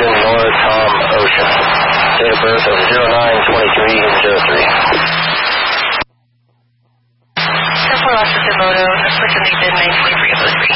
Houston, Nora Tom Ocean. Date of birth of 09/23/03. 10-4 Lost Moto, person named 92303.